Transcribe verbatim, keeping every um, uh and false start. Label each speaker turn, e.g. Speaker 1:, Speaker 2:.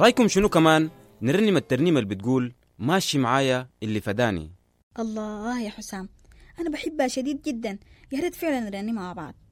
Speaker 1: رايكم شنو كمان نرنم الترنيمة اللي بتقول ماشي معايا اللي فداني؟
Speaker 2: الله يا حسام، أنا بحبها شديد جدا، يا ريت فعلا نرنمها مع بعض.